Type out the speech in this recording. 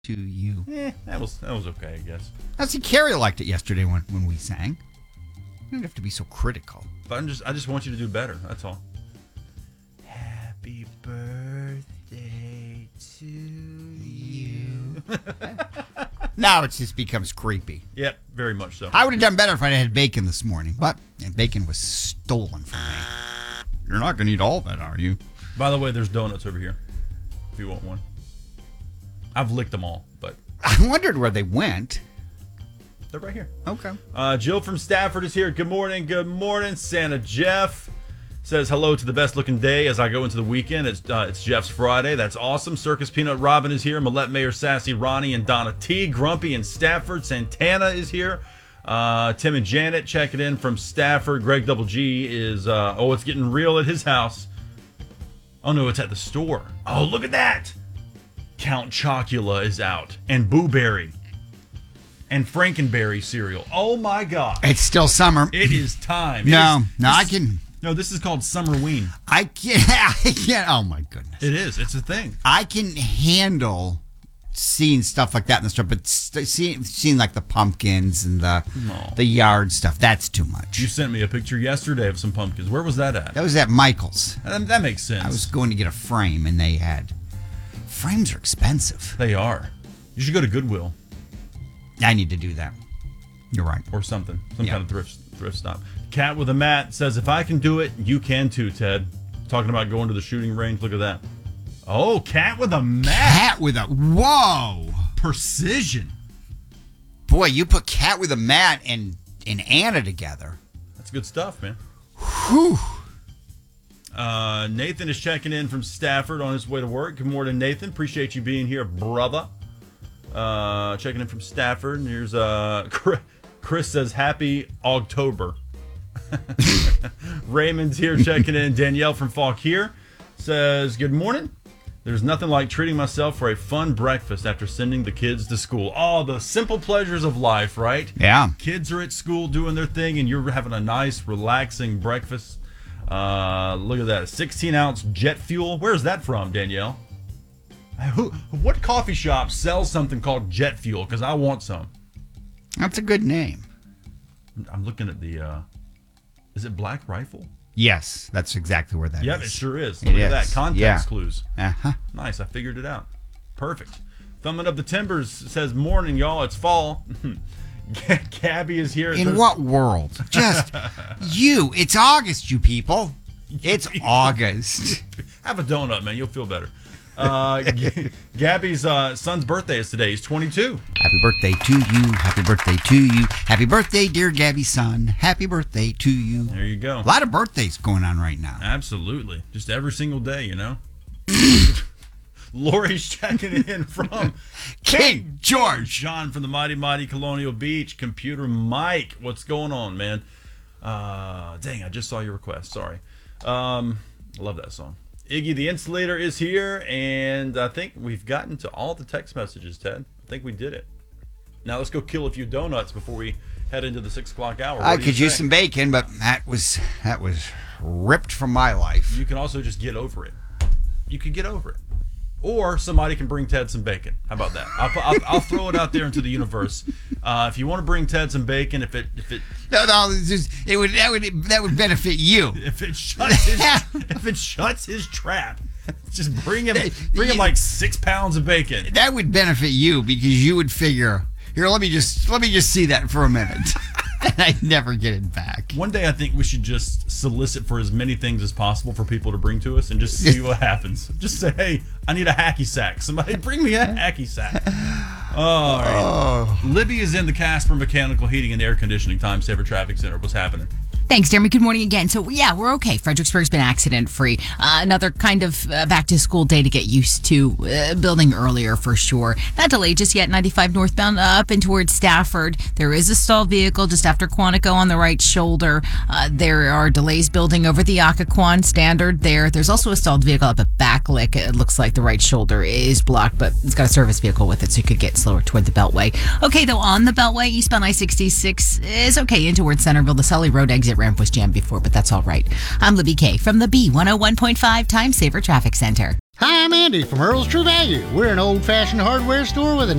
to you. That was okay, I guess. Now, see, Carrie liked it yesterday when we sang. You don't have to be so critical. But I just want you to do better. That's all. Happy birthday to you. Now it just becomes creepy. Yep, very much so. I would have done better if I had bacon this morning, but bacon was stolen from me. You're not going to eat all of it, are you? By the way, there's donuts over here if you want one. I've licked them all, but I wondered where they went. They're right here. Okay. Jill from Stafford is here. Good morning. Good morning. Santa Jeff says hello to the best looking day as I go into the weekend. It's Jeff's Friday. That's awesome. Circus Peanut Robin is here. Millette Mayor Sassy Ronnie and Donna T. Grumpy in Stafford. Santana is here. Tim and Janet checking in from Stafford. Greg Double G is, it's getting real at his house. Oh, no, it's at the store. Oh, look at that. Count Chocula is out. And Boo Berry. And Frankenberry cereal. Oh, my God. It's still summer. It is time. No, this is called Summerween. I can't. Oh, my goodness. It is. It's a thing. I can handle seeing stuff like that in the store, but seeing like the pumpkins and the yard stuff, that's too much. You sent me a picture yesterday of some pumpkins. Where was that at? That was at Michael's. That makes sense. I was going to get a frame, and they had... Frames are expensive. They are. You should go to Goodwill. I need to do that. You're right. Or something. Some kind of thrift stop. Cat with a Mat says, if I can do it, you can too, Ted. Talking about going to the shooting range. Look at that. Oh, Cat with a Mat. Cat with a... Whoa. Precision. Boy, you put Cat with a Mat and Anna together. That's good stuff, man. Whew. Nathan is checking in from Stafford on his way to work. Good morning, Nathan. Appreciate you being here, brother. Checking in from Stafford. And here's Chris says, happy October. Raymond's here checking in. Danielle from Falk here says, good morning. There's nothing like treating myself for a fun breakfast after sending the kids to school. Oh, the simple pleasures of life, right? Yeah. Kids are at school doing their thing, and you're having a nice, relaxing breakfast. Look at that. 16-ounce jet fuel. Where's that from, Danielle? What coffee shop sells something called jet fuel? Because I want some. That's a good name. I'm looking at the... is it Black Rifle? Yes, that's exactly where that is. Yep, it sure is. Look at that. Context clues. Uh-huh. Nice. I figured it out. Perfect. Thumbing Up the Timbers says, morning, y'all. It's fall. Gabby is here. In what world? Just you. It's August, you people. It's August. Have a donut, man. You'll feel better. Gabby's son's birthday is today. He's 22. Happy birthday to you. Happy birthday to you. Happy birthday, dear Gabby's son. Happy birthday to you. There you go. A lot of birthdays going on right now. Absolutely. Just every single day, you know. Lori's checking in from King George. John from the mighty Colonial Beach. Computer Mike. What's going on, man? Dang, I just saw your request. Sorry. I love that song. Iggy the Insulator is here, and I think we've gotten to all the text messages, Ted. I think we did it. Now let's go kill a few donuts before we head into the 6 o'clock hour. I could use some bacon, but that was ripped from my life. You can also just get over it. You could get over it. Or somebody can bring Ted some bacon. How about that? I'll throw it out there into the universe. If you want to bring Ted some bacon, if it that would benefit you. If it shuts his trap, just bring him like 6 pounds of bacon. That would benefit you because you would figure, here, let me just see that for a minute. And I'd never get it back. One day I think we should just solicit for as many things as possible for people to bring to us and just see what happens. Just say, hey, I need a hacky sack. Somebody bring me a hacky sack. All right. Libby is in the Casper Mechanical Heating and Air Conditioning Time Saver Traffic Center. What's happening? Thanks, Jeremy. Good morning again. So, yeah, we're okay. Fredericksburg's been accident-free. Another kind of back-to-school day to get used to. Building earlier, for sure. Not delayed just yet. 95 northbound up and towards Stafford. There is a stalled vehicle just after Quantico on the right shoulder. There are delays building over the Occoquan Standard there. There's also a stalled vehicle up at Backlick. It looks like the right shoulder is blocked, but it's got a service vehicle with it, so you could get slower toward the Beltway. Okay, though, on the Beltway, eastbound I-66 is okay in towards Centerville. The Sully Road exit ramp was jammed before, but that's all right. I'm Libby K from the B101.5 Time Saver Traffic Center. Hi, I'm Andy from Earl's True Value. We're an old-fashioned hardware store with a